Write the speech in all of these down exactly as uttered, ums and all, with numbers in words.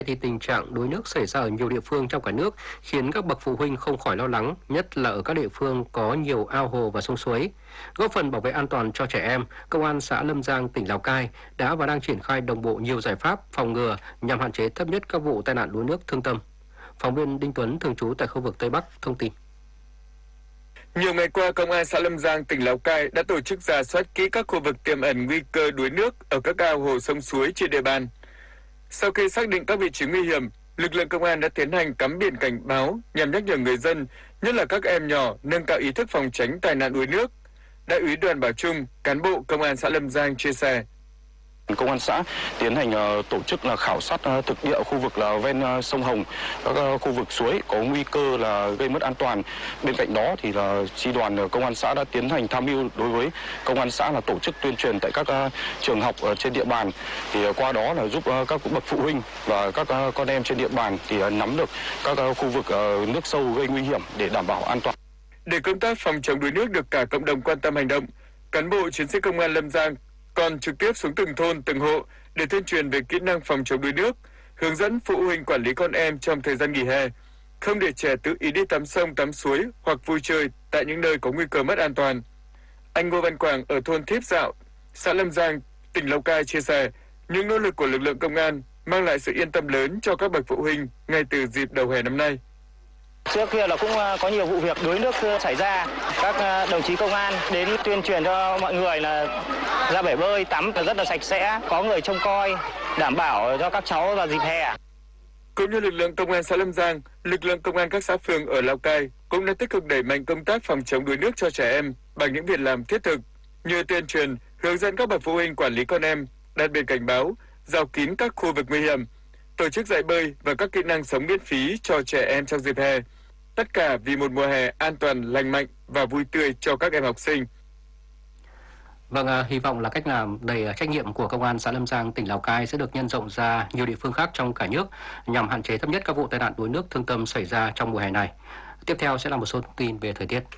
Thì tình trạng đuối nước xảy ra ở nhiều địa phương trong cả nước khiến các bậc phụ huynh không khỏi lo lắng, nhất là ở các địa phương có nhiều ao hồ và sông suối. Góp phần bảo vệ an toàn cho trẻ em, Công an xã Lâm Giang, tỉnh Lào Cai đã và đang triển khai đồng bộ nhiều giải pháp phòng ngừa nhằm hạn chế thấp nhất các vụ tai nạn đuối nước thương tâm. Phóng viên Đinh Tuấn thường trú tại khu vực Tây Bắc thông tin. Nhiều ngày qua, Công an xã Lâm Giang, tỉnh Lào Cai đã tổ chức rà soát kỹ các khu vực tiềm ẩn nguy cơ đuối nước ở các ao hồ sông suối trên địa bàn. Sau khi xác định các vị trí nguy hiểm, lực lượng công an đã tiến hành cắm biển cảnh báo nhằm nhắc nhở người dân, nhất là các em nhỏ, nâng cao ý thức phòng tránh tai nạn đuối nước. Đại úy Đoàn Bảo Trung, cán bộ Công an xã Lâm Giang chia sẻ. Công an xã tiến hành uh, tổ chức là khảo sát uh, thực địa khu vực là ven uh, sông Hồng, các uh, khu vực suối có nguy cơ là gây mất an toàn. Bên cạnh đó thì là chi đoàn uh, công an xã đã tiến hành tham mưu đối với công an xã là tổ chức tuyên truyền tại các uh, trường học uh, trên địa bàn. Thì uh, qua đó là giúp uh, các bậc phụ huynh và các uh, con em trên địa bàn thì uh, nắm được các uh, khu vực uh, nước sâu gây nguy hiểm để đảm bảo an toàn. Để công tác phòng chống đuối nước được cả cộng đồng quan tâm hành động, cán bộ chiến sĩ Công an Lâm Giang còn trực tiếp xuống từng thôn, từng hộ để tuyên truyền về kỹ năng phòng chống đuối nước, hướng dẫn phụ huynh quản lý con em trong thời gian nghỉ hè, không để trẻ tự ý đi tắm sông, tắm suối hoặc vui chơi tại những nơi có nguy cơ mất an toàn. Anh Ngô Văn Quảng ở thôn Thiếp Dạo, xã Lâm Giang, tỉnh Lào Cai chia sẻ, những nỗ lực của lực lượng công an mang lại sự yên tâm lớn cho các bậc phụ huynh ngay từ dịp đầu hè năm nay. Trước kia là cũng có nhiều vụ việc đuối nước xảy ra, các đồng chí công an đến tuyên truyền cho mọi người là ra bể bơi tắm rất là sạch sẽ, có người trông coi, đảm bảo cho các cháu vào dịp hè. Cũng như lực lượng công an xã Lâm Giang, lực lượng công an các xã phường ở Lào Cai cũng đã tích cực đẩy mạnh công tác phòng chống đuối nước cho trẻ em bằng những việc làm thiết thực như tuyên truyền, hướng dẫn các bậc phụ huynh quản lý con em, đặt biển cảnh báo, rào kín các khu vực nguy hiểm, tổ chức dạy bơi và các kỹ năng sống miễn phí cho trẻ em trong dịp hè. Tất cả vì một mùa hè an toàn, lành mạnh và vui tươi cho các em học sinh. Vâng, à, hy vọng là cách làm đầy trách nhiệm của Công an xã Lâm Giang, tỉnh Lào Cai sẽ được nhân rộng ra nhiều địa phương khác trong cả nước nhằm hạn chế thấp nhất các vụ tai nạn đuối nước thương tâm xảy ra trong mùa hè này. Tiếp theo sẽ là một số thông tin về thời tiết.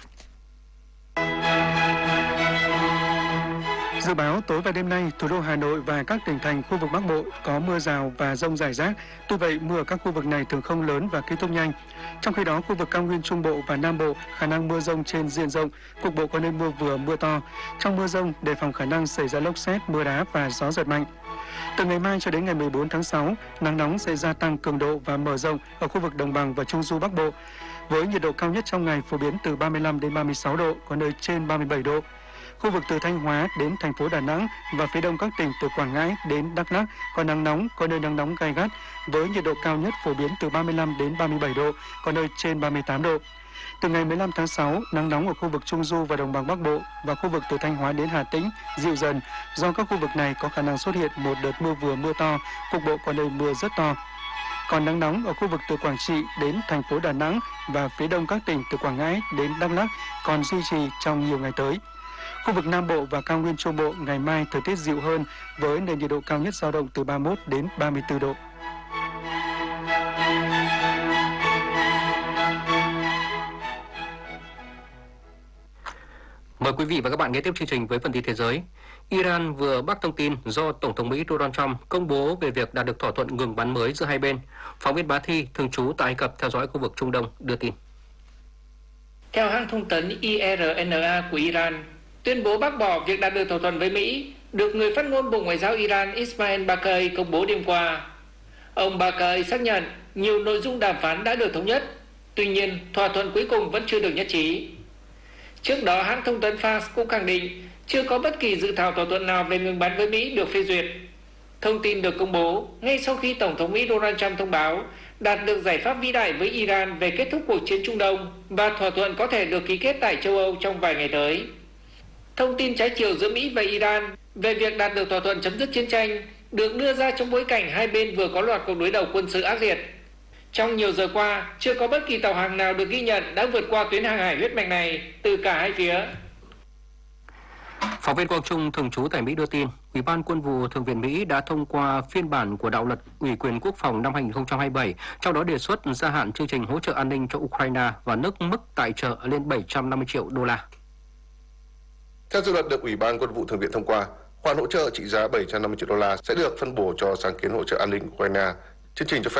Dự báo tối và đêm nay, thủ đô Hà Nội và các tỉnh thành khu vực Bắc Bộ có mưa rào và dông rải rác. Tuy vậy, mưa ở các khu vực này thường không lớn và kết thúc nhanh. Trong khi đó, khu vực cao nguyên Trung Bộ và Nam Bộ khả năng mưa dông trên diện rộng, cục bộ có nơi mưa vừa mưa to. Trong mưa dông, đề phòng khả năng xảy ra lốc sét, mưa đá và gió giật mạnh. Từ ngày mai cho đến ngày mười bốn tháng sáu, nắng nóng sẽ gia tăng cường độ và mở rộng ở khu vực đồng bằng và Trung du Bắc Bộ, với nhiệt độ cao nhất trong ngày phổ biến từ ba mươi lăm đến ba mươi sáu độ, có nơi trên ba mươi bảy độ. Khu vực từ Thanh Hóa đến thành phố Đà Nẵng và phía đông các tỉnh từ Quảng Ngãi đến Đắk Lắk có nắng nóng, có nơi nắng nóng gay gắt với nhiệt độ cao nhất phổ biến từ ba mươi lăm đến ba mươi bảy độ, có nơi trên ba mươi tám độ. Từ ngày mười lăm tháng sáu, nắng nóng ở khu vực Trung du và đồng bằng Bắc Bộ và khu vực từ Thanh Hóa đến Hà Tĩnh dịu dần do các khu vực này có khả năng xuất hiện một đợt mưa vừa mưa to, cục bộ có nơi mưa rất to. Còn nắng nóng ở khu vực từ Quảng Trị đến thành phố Đà Nẵng và phía đông các tỉnh từ Quảng Ngãi đến Đắk Lắk còn duy trì trong nhiều ngày tới. Khu vực Nam Bộ và cao nguyên Trung Bộ ngày mai thời tiết dịu hơn với nền nhiệt độ cao nhất dao động từ ba mươi mốt đến ba mươi tư độ. Mời quý vị và các bạn nghe tiếp chương trình với phần tin thế giới. Iran vừa bác thông tin do Tổng thống Mỹ Donald Trump công bố về việc đạt được thỏa thuận ngừng bắn mới giữa hai bên. Phóng viên Bá Thi thường trú tại Ai Cập theo dõi khu vực Trung Đông đưa tin. Theo hãng thông tấn i rờ en a của Iran, tuyên bố bác bỏ việc đạt được thỏa thuận với Mỹ được người phát ngôn Bộ Ngoại giao Iran Ismail Baqai công bố đêm qua. Ông Baqai xác nhận nhiều nội dung đàm phán đã được thống nhất, tuy nhiên thỏa thuận cuối cùng vẫn chưa được nhất trí. Trước đó, hãng thông tấn Fars cũng khẳng định chưa có bất kỳ dự thảo thỏa thuận nào về ngừng bắn với Mỹ được phê duyệt. Thông tin được công bố ngay sau khi Tổng thống Mỹ Donald Trump thông báo đạt được giải pháp vĩ đại với Iran về kết thúc cuộc chiến Trung Đông và thỏa thuận có thể được ký kết tại châu Âu trong vài ngày tới. Thông tin trái chiều giữa Mỹ và Iran về việc đạt được thỏa thuận chấm dứt chiến tranh được đưa ra trong bối cảnh hai bên vừa có loạt cuộc đối đầu quân sự ác liệt. Trong nhiều giờ qua, chưa có bất kỳ tàu hàng nào được ghi nhận đã vượt qua tuyến hàng hải huyết mạch này từ cả hai phía. Phóng viên Quang Trung thường trú tại Mỹ đưa tin, Ủy ban Quân vụ Thượng viện Mỹ đã thông qua phiên bản của đạo luật ủy quyền quốc phòng năm hai nghìn không trăm hai mươi bảy, trong đó đề xuất gia hạn chương trình hỗ trợ an ninh cho Ukraine và nâng mức tài trợ lên bảy trăm năm mươi triệu đô la. Theo dự luật được Ủy ban Quân vụ Thượng viện thông qua, khoản hỗ trợ trị giá bảy trăm năm mươi triệu đô la sẽ được phân bổ cho sáng kiến hỗ trợ an ninh Ukraine. Chương trình cho phép